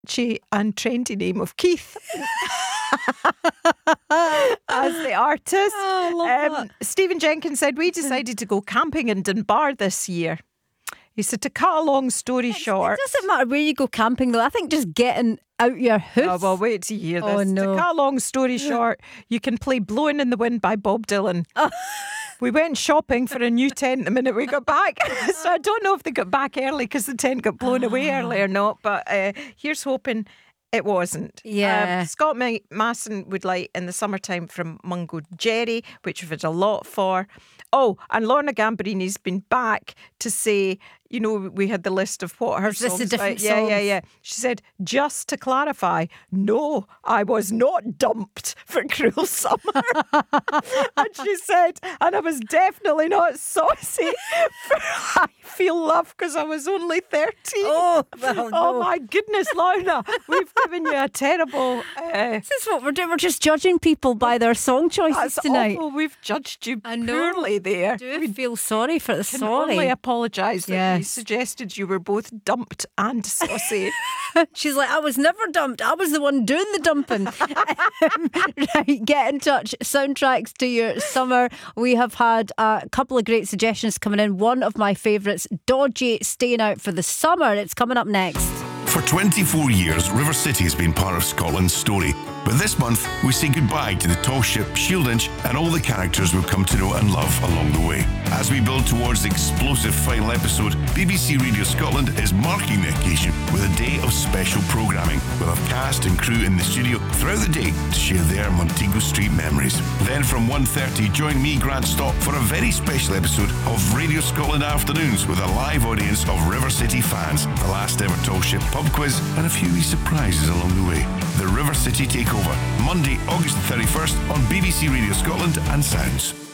catchy and trendy name of Keith as the artist. Oh, I love that. Stephen Jenkins said, we decided to go camping in Dunbar this year. He said, to cut a long story short. It doesn't matter where you go camping, though. I think just getting out your house. Oh, well, wait till you hear this. Oh, no. To cut a long story short, you can play Blowing in the Wind by Bob Dylan. We went shopping for a new tent the minute we got back. So I don't know if they got back early because the tent got blown away early or not. But here's hoping it wasn't. Yeah. Scott Masson would like in the summertime from Mungo Jerry, which we've had a lot for. Oh, and Lorna Gambarini's been back to say, you know, we had the list of what her Is this songs a different about. songs? Yeah. She said, just to clarify, no, I was not dumped for Cruel Summer. And she said, and I was definitely not saucy for I Feel Love because I was only 13. Oh, well, Oh no. my goodness, Lorna, we've given you a terrible... This is what we're doing. We're just judging people by their song choices that's tonight. awful. We've judged you I know. poorly there. I do feel sorry for the Can only sorry. apologise that we Yes. suggested you were both dumped and saucy. She's like, I was never dumped. I was the one doing the dumping. Right, get in touch. Soundtracks to your summer. We have had a couple of great suggestions coming in. One of my favourites, Dodgy, Staying Out for the Summer. It's coming up next. For 24 years, River City has been part of Scotland's story. But this month, we say goodbye to the tall ship Shieldinch and all the characters we've come to know and love along the way. As we build towards the explosive final episode, BBC Radio Scotland is marking the occasion with a day of special programming. We'll have cast and crew in the studio throughout the day to share their Montego Street memories. Then from 1:30, join me, Grant Stott, for a very special episode of Radio Scotland Afternoons with a live audience of River City fans, the last ever tall ship pub quiz, and a few wee surprises along the way. The River City Takeover, Monday, August 31st on BBC Radio Scotland and Sounds.